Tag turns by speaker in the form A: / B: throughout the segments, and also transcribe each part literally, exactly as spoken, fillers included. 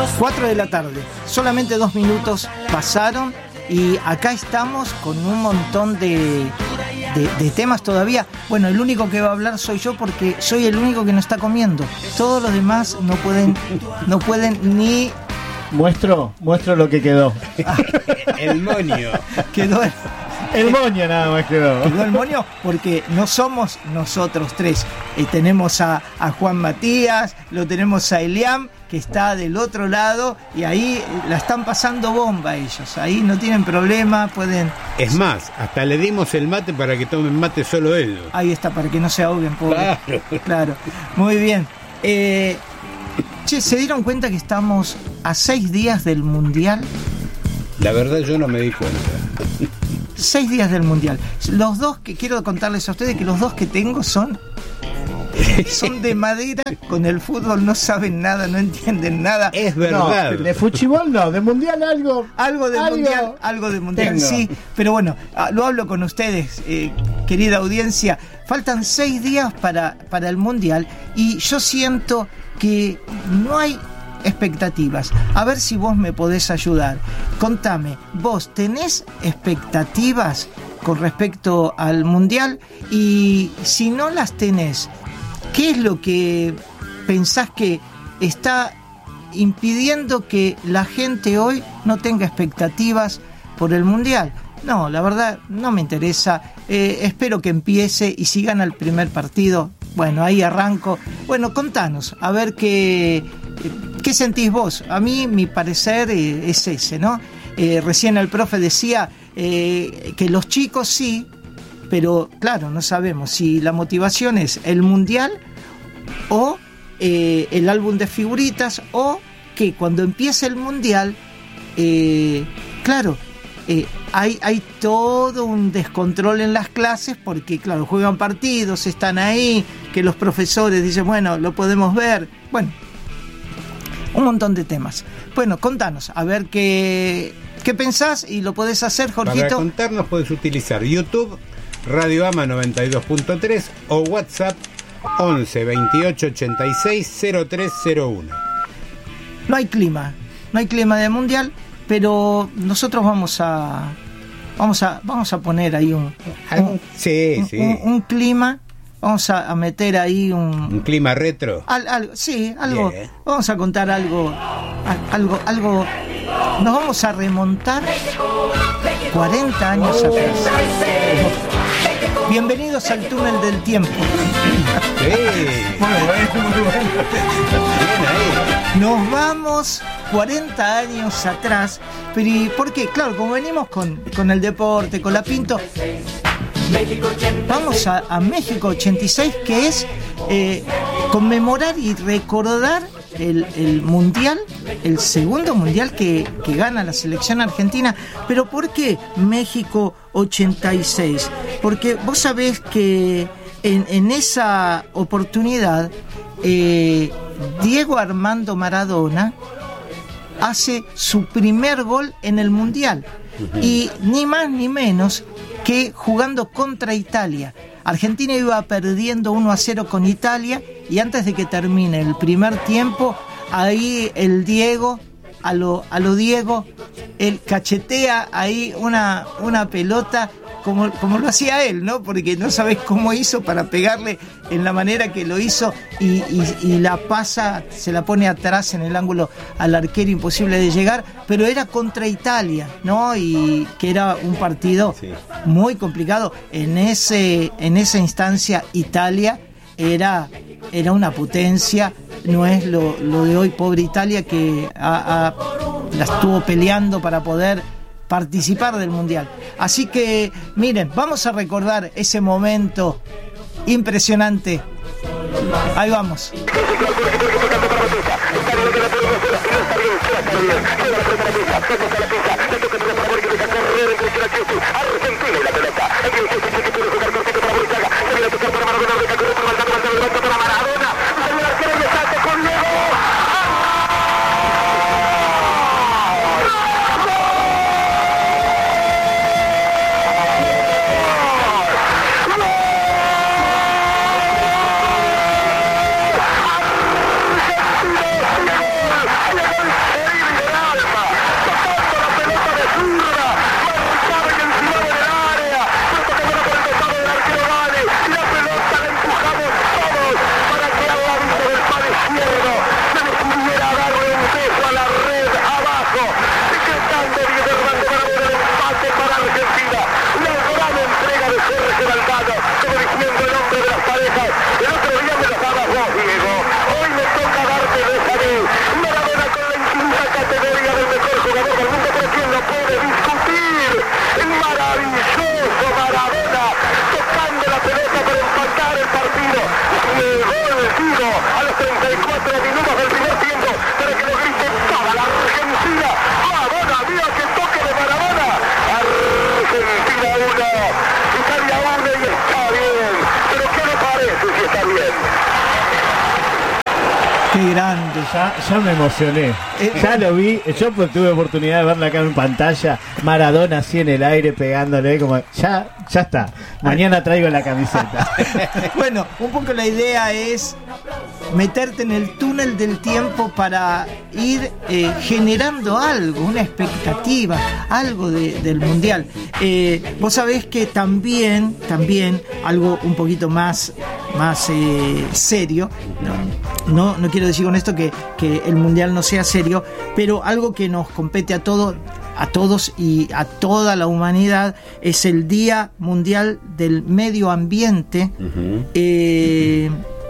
A: cuatro de la tarde, solamente dos minutos pasaron y acá estamos con un montón de, de, de temas todavía. Bueno, el único que va a hablar soy yo porque soy el único que no está comiendo. Todos los demás no pueden, no pueden ni...
B: Muestro, muestro lo que quedó.
A: Ah,
C: el moño.
A: Quedó el...
B: El moño nada más quedó.
A: Quedó el moño porque no somos nosotros tres. Eh, tenemos a, a Juan Matías, lo tenemos a Eliam, que está del otro lado, y ahí la están pasando bomba ellos. Ahí no tienen problema, pueden...
C: Es más, hasta le dimos el mate para que tomen mate solo ellos.
A: Ahí está, para que no se ahoguen, pobre.
C: Claro.
A: Claro. Muy bien. Eh, che, ¿se dieron cuenta que estamos a seis días del Mundial?
C: La verdad yo no me di cuenta.
A: Seis días del Mundial. Los dos que quiero contarles a ustedes que los dos que tengo son son de madera, con el fútbol no saben nada, no entienden nada.
C: Es verdad.
B: No, de fútbol no, de mundial algo.
A: Algo de
B: algo
A: mundial, algo de mundial,
B: tengo.
A: sí. Pero bueno, lo hablo con ustedes, eh, querida audiencia. Faltan seis días para, para el Mundial y yo siento que no hay expectativas. A ver si vos me podés ayudar. Contame, ¿vos tenés expectativas con respecto al Mundial? Y si no las tenés, ¿qué es lo que pensás que está impidiendo que la gente hoy no tenga expectativas por el Mundial? No, la verdad no me interesa. Eh, espero que empiece y si gana el primer partido, bueno, ahí arranco. Bueno, contanos, a ver qué, qué sentís vos. A mí, mi parecer eh, es ese, ¿no? Eh, recién el profe decía eh, que los chicos sí, pero claro, no sabemos si la motivación es el Mundial o eh, el álbum de figuritas, o que cuando empiece el Mundial, eh, claro, eh, hay, hay todo un descontrol en las clases porque, claro, juegan partidos, están ahí, que los profesores dicen, bueno, lo podemos ver, bueno, un montón de temas. Bueno, contanos, a ver qué, qué pensás y lo podés hacer, Jorgito.
C: Para contarnos podés utilizar YouTube, Radio Ama noventa y dos punto tres o WhatsApp once veintiocho ochenta y seis cero tres cero uno.
A: No hay clima, no hay clima de mundial, pero nosotros vamos a vamos a vamos a poner ahí un, un
C: sí,
A: un,
C: sí.
A: un, un clima, vamos a, a meter ahí un
C: un clima retro.
A: Al, algo, sí, algo.
C: Yeah.
A: Vamos a contar algo, a, algo, algo. Nos vamos a remontar cuarenta años
C: Oh.
A: atrás. Bienvenidos al túnel del tiempo.
C: Sí.
A: Muy bueno, muy bueno.
C: Bien ahí.
A: Nos vamos cuarenta años atrás, pero ¿y por qué? Claro, como venimos con, con el deporte, con la Pinto, vamos a, a México ochenta y seis, que es eh, conmemorar y recordar el, el mundial, el segundo mundial que, que gana la selección argentina. Pero ¿por qué México ochenta y seis? Porque vos sabés que en, en esa oportunidad eh, Diego Armando Maradona hace su primer gol en el mundial, y ni más ni menos que jugando contra Italia. Argentina iba perdiendo uno a cero con Italia y antes de que termine el primer tiempo, ahí el Diego, a lo, a lo Diego, él cachetea ahí una, una pelota como, como lo hacía él, ¿no? Porque no sabés cómo hizo para pegarle en la manera que lo hizo y, y, y la pasa, se la pone atrás en el ángulo al arquero, imposible de llegar, pero era contra Italia, ¿no? Y que era un partido
C: Sí.
A: muy complicado. En ese, en esa instancia Italia era, era una potencia, no es lo, lo de hoy, pobre Italia, que ha, ha, la estuvo peleando para poder participar del mundial. Así que miren, vamos a recordar ese momento impresionante. Ahí vamos.
B: Ya, ya me emocioné.
A: Eh,
B: Ya lo vi. Yo pues, tuve oportunidad de verla acá en pantalla. Maradona así en el aire pegándole. Como ya, ya está. Mañana traigo la camiseta.
A: Bueno, un poco la idea es meterte en el túnel del tiempo para ir eh, generando algo, una expectativa, algo de, del mundial. Eh, vos sabés que también, también algo un poquito más, más eh, serio. No, no, no quiero decir con esto que, que el mundial no sea serio, pero algo que nos compete a todos. a todos y a toda la humanidad, es el Día Mundial del Medio Ambiente. Uh-huh. eh,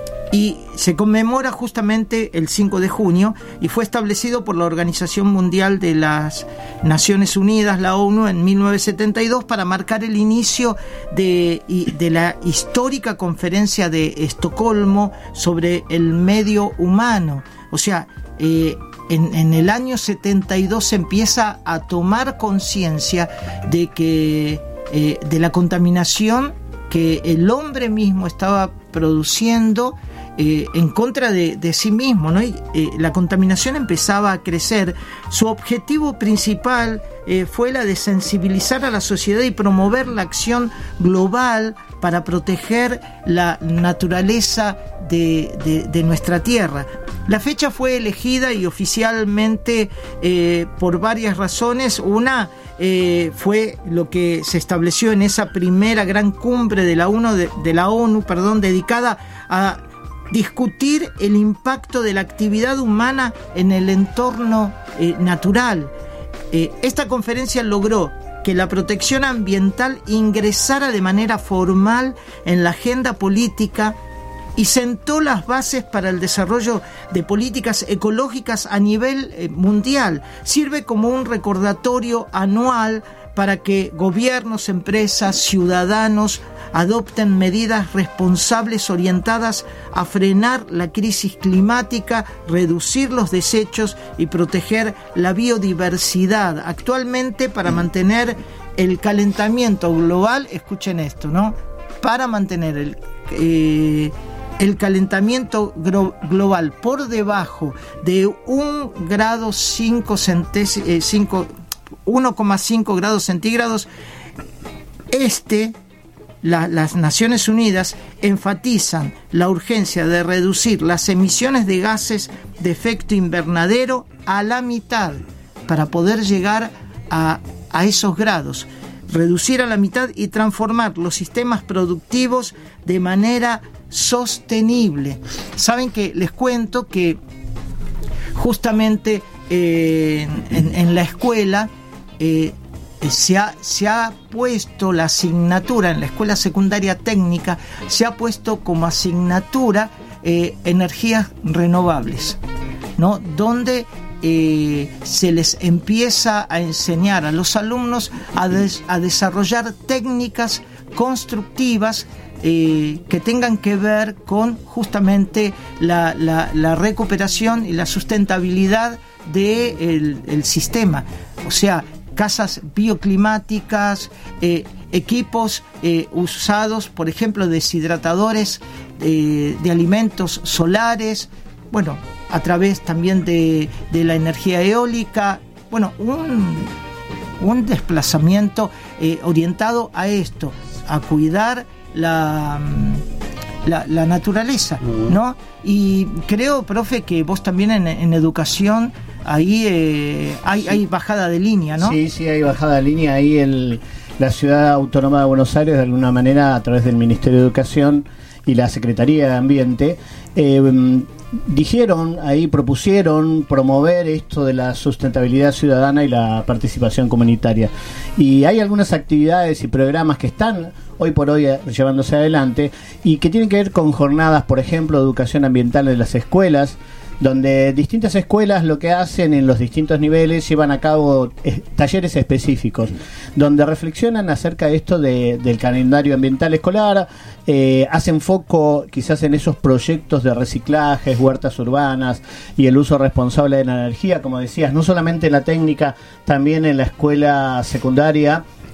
A: y se conmemora justamente el cinco de junio y fue establecido por la Organización Mundial de las Naciones Unidas, la ONU, en mil novecientos setenta y dos para marcar el inicio de, de la histórica conferencia de Estocolmo sobre el medio humano. O sea, eh, En, en el año setenta y dos se empieza a tomar conciencia de que eh, de la contaminación que el hombre mismo estaba produciendo eh, en contra de, de sí mismo, ¿no? Y, eh, la contaminación empezaba a crecer. Su objetivo principal eh, fue la de sensibilizar a la sociedad y promover la acción global para proteger la naturaleza de, de, de nuestra tierra. La fecha fue elegida y oficialmente eh, por varias razones. Una eh, fue lo que se estableció en esa primera gran cumbre de la ONU, de, de la ONU, perdón, dedicada a discutir el impacto de la actividad humana en el entorno eh, natural. Eh, esta conferencia logró que la protección ambiental ingresara de manera formal en la agenda política y sentó las bases para el desarrollo de políticas ecológicas a nivel eh, mundial. Sirve como un recordatorio anual para que gobiernos, empresas, ciudadanos adopten medidas responsables orientadas a frenar la crisis climática, reducir los desechos y proteger la biodiversidad. Actualmente, para mantener el calentamiento global, escuchen esto, ¿no? Para mantener el... Eh, el calentamiento gro- global por debajo de un grado cinco centés- eh, cinco, uno coma cinco grados centígrados, este, la, las Naciones Unidas enfatizan la urgencia de reducir las emisiones de gases de efecto invernadero a la mitad para poder llegar a, a esos grados, reducir a la mitad y transformar los sistemas productivos de manera sostenible. Saben que les cuento que justamente eh, en, en la escuela eh, se, ha, se ha puesto la asignatura, en la escuela secundaria técnica, se ha puesto como asignatura eh, energías renovables, ¿no? Donde eh, se les empieza a enseñar a los alumnos a, des, a desarrollar técnicas constructivas Eh, que tengan que ver con justamente la, la, la recuperación y la sustentabilidad del de el sistema. O sea, casas bioclimáticas, eh, equipos eh, usados, por ejemplo, deshidratadores eh, de alimentos solares, bueno, a través también de, de la energía eólica, bueno, un, un desplazamiento eh, orientado a esto, a cuidar La, la, la naturaleza, ¿no? Y creo, profe, que vos también en, en educación ahí eh, hay, sí. hay bajada de línea, ¿no?
B: Sí, sí, hay bajada de línea. Ahí el, la Ciudad Autónoma de Buenos Aires, de alguna manera, a través del Ministerio de Educación y la Secretaría de Ambiente, eh, dijeron, ahí propusieron promover esto de la sustentabilidad ciudadana y la participación comunitaria. Y hay algunas actividades y programas que están hoy por hoy llevándose adelante y que tienen que ver con jornadas, por ejemplo, de educación ambiental en las escuelas, donde distintas escuelas lo que hacen en los distintos niveles llevan a cabo eh, talleres específicos, donde reflexionan acerca de esto de, del calendario ambiental escolar, eh, hacen foco quizás en esos proyectos de reciclajes, huertas urbanas y el uso responsable de la energía, como decías, no solamente en la técnica, también en la escuela secundaria.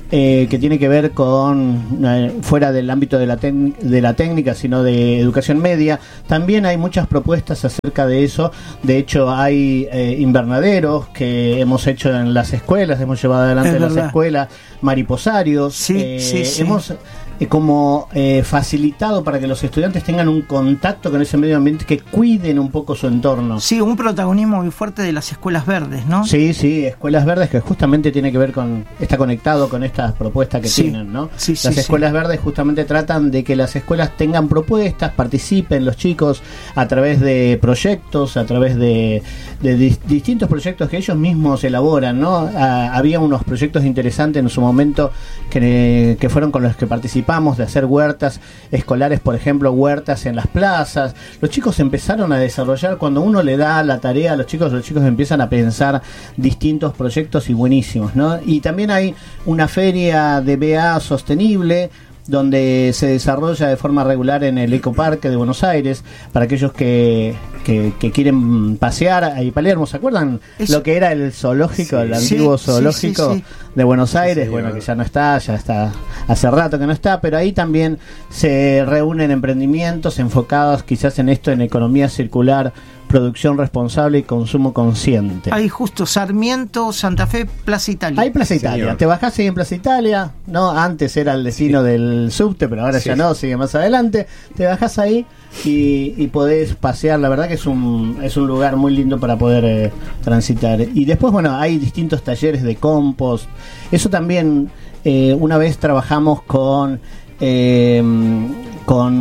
B: eh, que tiene que ver con, eh, fuera del ámbito de la, tec- de la técnica, sino de educación media. También hay muchas propuestas acerca de eso. De hecho, hay eh, invernaderos que hemos hecho en las escuelas, hemos llevado adelante en las escuelas, mariposarios.
A: Sí,
B: eh,
A: sí, sí.
B: Hemos eh, como eh, facilitado para que los estudiantes tengan un contacto con ese medio ambiente, que cuiden un poco su entorno.
A: Sí, un protagonismo muy fuerte de las escuelas verdes, ¿no?
B: Sí, sí, escuelas verdes, que justamente tiene que ver con, está conectado con estas propuestas que
A: Sí,
B: tienen, ¿no?
A: sí, sí,
B: las
A: sí.
B: escuelas verdes justamente tratan de que las escuelas tengan propuestas, participen los chicos a través de proyectos, a través de, de dis- distintos proyectos que ellos mismos elaboran, ¿no? Ah, había unos proyectos interesantes en su momento que, que fueron con los que participamos, de hacer huertas escolares, por ejemplo, huertas en las plazas. Los chicos empezaron a desarrollar, cuando uno le da la tarea a los chicos, los chicos empiezan a pensar distintos proyectos y buenísimos, ¿no? Y también hay una feria de B A sostenible, donde se desarrolla de forma regular en el Ecoparque de Buenos Aires, para aquellos que, que, que quieren pasear ahí Palermo. ¿Se acuerdan
A: Es-
B: lo que era el zoológico,
C: Sí.
B: el antiguo
A: Sí, sí,
B: zoológico
A: sí, sí.
B: de Buenos Aires?
C: sí,
B: Bueno,
C: bueno.
B: que ya no está, ya está hace rato que no está, pero ahí también se reúnen emprendimientos enfocados quizás en esto, en economía circular, producción responsable y consumo consciente.
A: Hay justo Sarmiento, Santa Fe, Plaza Italia.
B: Hay Plaza Italia,
C: Señor.
B: te bajás ahí en Plaza Italia, no, antes era el destino del subte, pero ahora
C: Sí.
B: ya no, sigue más adelante, te bajás ahí y, y podés pasear. La verdad que es un, es un lugar muy lindo para poder eh, transitar. Y después, bueno, hay distintos talleres de compost. Eso también, eh, una vez trabajamos con eh, con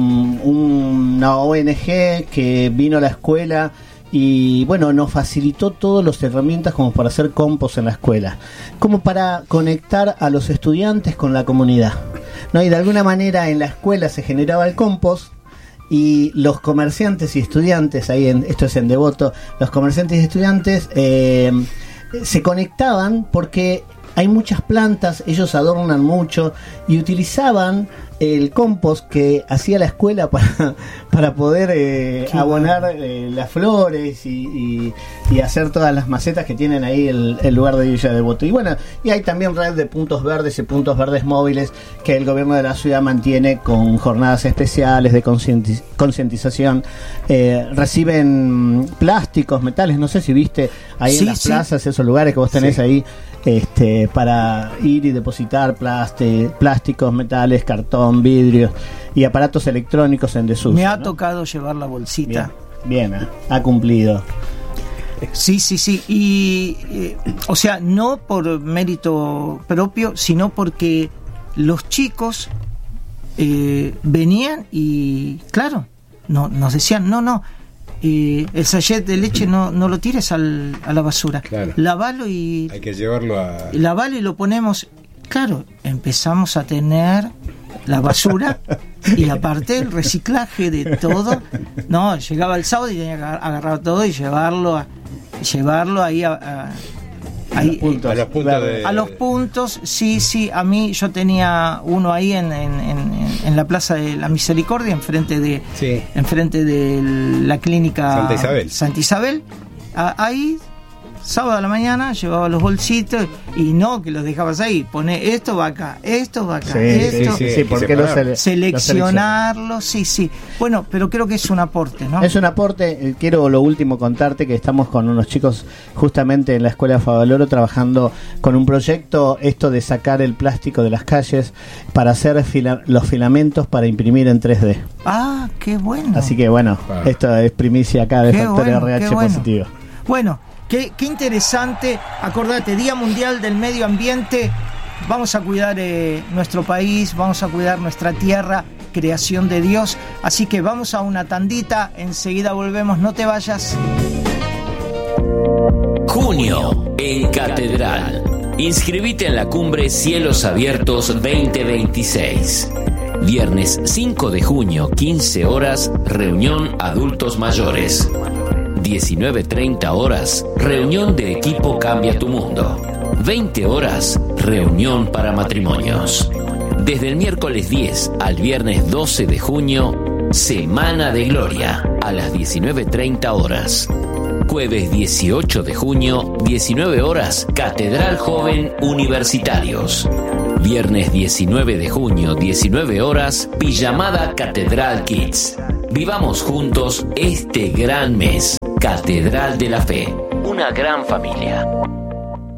B: una O N G que vino a la escuela y bueno, nos facilitó todas las herramientas como para hacer compost en la escuela, como para conectar a los estudiantes con la comunidad, ¿no? Y de alguna manera en la escuela se generaba el compost y los comerciantes y estudiantes, ahí en, esto es en Devoto, los comerciantes y estudiantes eh, se conectaban porque hay muchas plantas, ellos adornan mucho y utilizaban el compost que hacía la escuela para, para poder eh,
A: Qué
B: abonar eh, las flores y, y, y hacer todas las macetas que tienen ahí el, el lugar de Villa Devoto. Y bueno, y hay también red de puntos verdes y puntos verdes móviles que el gobierno de la ciudad mantiene con jornadas especiales de concienti- concientización. Eh, reciben plásticos, metales, no sé si viste ahí
A: Sí,
B: en las
A: sí.
B: plazas, esos lugares que vos tenés
C: Sí.
B: ahí, este, para ir y depositar plasti- plásticos, metales, cartón, vidrios y aparatos electrónicos en desuso.
A: Me ha
B: ¿no?
A: tocado llevar la bolsita.
B: Bien, bien, eh, ha cumplido.
A: Sí, sí, sí. Y, eh, o sea, no por mérito propio, sino porque los chicos eh, venían y, claro, no, nos decían, no, no, eh, el sachet de leche no, no lo tires al, a la basura.
C: Claro.
A: Lavalo y,
C: Hay que llevarlo a...
A: lavalo y lo ponemos. Claro, empezamos a tener la basura y aparte el reciclaje de todo. No, llegaba el sábado y tenía que agar- agarrar todo y llevarlo a, llevarlo ahí a, a- ahí,
B: puntos.
C: a los puntos
B: Claro.
C: de...
A: a los puntos. Sí, sí, a mí yo tenía uno ahí en, en, en, en la Plaza de la Misericordia, enfrente de
C: Sí.
A: enfrente de la clínica
C: Santa Isabel.
A: Santa Isabel. A- ahí sábado a la mañana llevaba los bolsitos y no que los dejabas ahí, pone esto va acá, esto va acá,
B: Sí,
A: esto,
B: sí, sí,
C: sí,
B: sí, porque lo
C: separar.
B: sele-
A: seleccionarlos, sí, sí. Bueno, pero creo que es un aporte, ¿no?
B: Es un aporte. eh, Quiero lo último contarte que estamos con unos chicos justamente en la escuela Favaloro trabajando con un proyecto, esto de sacar el plástico de las calles para hacer fila- los filamentos para imprimir en tres D.
A: Ah, qué bueno.
B: Así que bueno,
C: Ah.
B: esto es primicia acá de
A: Qué
B: Factor
A: bueno,
B: R H
A: qué bueno.
B: positivo.
A: Bueno, qué, qué interesante. Acordate, Día Mundial del Medio Ambiente. Vamos a cuidar eh, nuestro país, vamos a cuidar nuestra tierra, creación de Dios. Así que vamos a una tandita, enseguida volvemos, no te vayas.
D: Junio en Catedral. Inscribite en la cumbre Cielos Abiertos veinte veintiséis. Viernes cinco de junio, quince horas, reunión adultos mayores. diecinueve treinta horas, reunión de equipo Cambia tu Mundo. veinte horas, reunión para matrimonios. Desde el miércoles diez al viernes doce de junio, Semana de Gloria, a las diecinueve treinta horas. Jueves dieciocho de junio, diecinueve horas, Catedral Joven Universitarios. Viernes diecinueve de junio, diecinueve horas, Pijamada Catedral Kids. Vivamos juntos este gran mes. Catedral de la Fe, una gran familia.